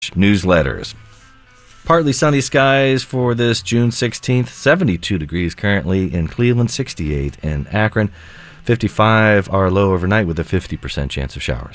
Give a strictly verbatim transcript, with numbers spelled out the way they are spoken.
newsletters. Partly sunny skies for this June sixteenth, seventy-two degrees currently in Cleveland, sixty-eight in Akron, fifty-five our low overnight with a fifty percent chance of showers.